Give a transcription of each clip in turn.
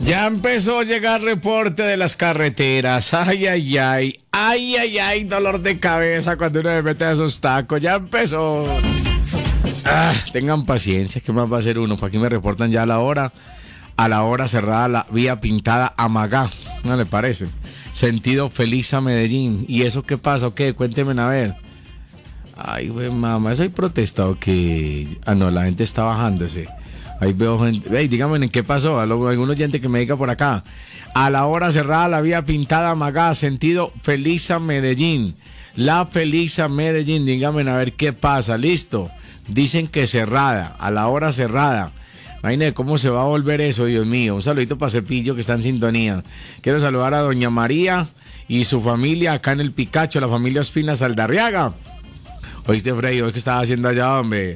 Ya empezó a llegar reporte de las carreteras. Ay, ay, ay. Ay, ay, ay. Dolor de cabeza cuando uno se mete a esos tacos. Ya empezó. Tengan paciencia. ¿Qué más va a hacer uno? Para aquí me reportan ya a la hora. A la hora cerrada la vía pintada a Magá. ¿No le parece? Sentido feliz a Medellín. ¿Y eso qué pasa? ¿O qué? Cuéntenme a ver. Ay, güey, mamá. ¿Eso hay protesta o qué? Ah, no, la gente está bajándose. Ahí veo gente. Hey, dígame en qué pasó. Algún oyente que me diga por acá. A la hora cerrada la vía pintada Magá, sentido Feliza Medellín. La Feliza Medellín. Dígame a ver qué pasa. Listo. Dicen que cerrada. A la hora cerrada. Imagínate cómo se va a volver eso, Dios mío. Un saludito para Cepillo que está en sintonía. Quiero saludar a doña María y su familia acá en el Picacho, la familia Espina Saldarriaga. ¿Oíste, Freddy? ¿Qué estaba haciendo allá, hombre?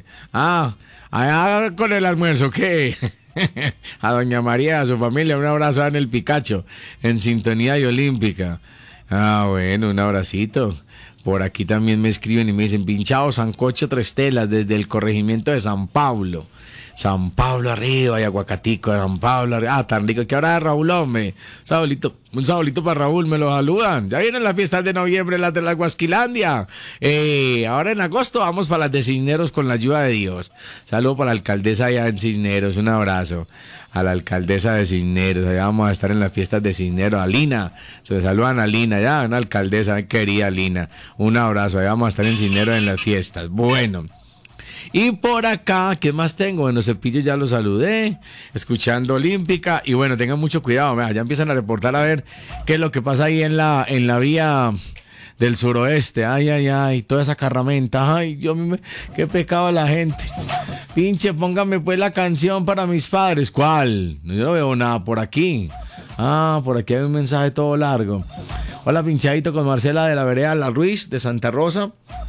Allá con el almuerzo, ¿qué? A doña María, a su familia, un abrazo en el Picacho, en sintonía y olímpica. Bueno, un abracito. Por aquí también me escriben y me dicen, pinchado sancocho Tres Telas desde el corregimiento de San Pablo. San Pablo arriba y aguacatico de San Pablo arriba. Tan rico. ¿Qué hora de Raúl, hombre? Un sabolito para Raúl, me lo saludan. Ya vienen las fiestas de noviembre, las de la Guasquilandia. Ahora en agosto vamos para las de Cisneros con la ayuda de Dios. Saludo para la alcaldesa allá en Cisneros, un abrazo. A la alcaldesa de Cisneros, allá vamos a estar en las fiestas de Cisneros. A Lina, se saludan a Lina, ya, una alcaldesa, querida Lina. Un abrazo, allá vamos a estar en Cisneros en las fiestas. Bueno. Y por acá, ¿qué más tengo? Bueno, Cepillo ya lo saludé, escuchando Olímpica. Y bueno, tengan mucho cuidado, ya empiezan a reportar a ver qué es lo que pasa ahí en la vía del suroeste. Ay, ay, ay, toda esa carramenta. Ay, qué pecado la gente. Pinche, póngame pues la canción para mis padres. ¿Cuál? No veo nada por aquí. Por aquí hay un mensaje todo largo. Hola, pinchadito con Marcela de la vereda La Ruiz de Santa Rosa.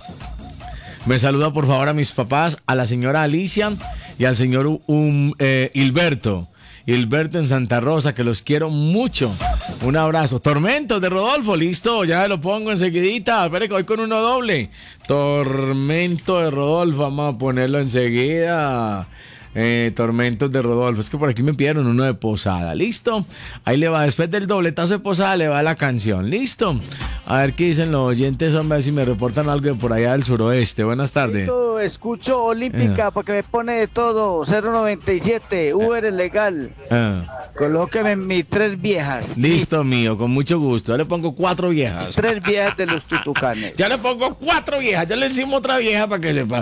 Me saluda por favor a mis papás, a la señora Alicia y al señor Hilberto. Hilberto en Santa Rosa, que los quiero mucho. Un abrazo. Tormentos de Rodolfo, listo, ya lo pongo enseguidita. Espere que voy con uno doble. Tormento de Rodolfo, vamos a ponerlo enseguida. Tormentos de Rodolfo. Es que por aquí me pidieron uno de Posada. ¿Listo? Ahí le va. Después del dobletazo de Posada le va la canción. ¿Listo? A ver qué dicen los oyentes, hombre, a ver si me reportan algo de por allá del suroeste. Buenas tardes. Listo, escucho Olímpica porque me pone de todo. 097, Uber es legal. Colóqueme mis 3 viejas. Listo, mío, con mucho gusto. Ya le pongo 4 viejas. 3 viejas de los tutucanes. Ya le pongo 4 viejas. Ya le decimos otra vieja para que sepa.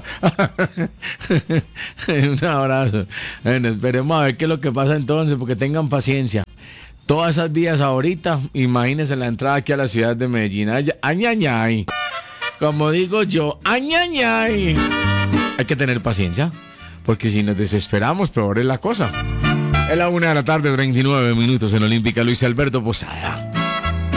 Un abrazo. Bueno, esperemos a ver qué es lo que pasa entonces, porque tengan paciencia. Todas esas vías ahorita, imagínense la entrada aquí a la ciudad de Medellín. Añañay. Como digo yo, añañay. Hay que tener paciencia, porque si nos desesperamos, peor es la cosa. Es la 1:39 PM en Olímpica, Luis Alberto Posada.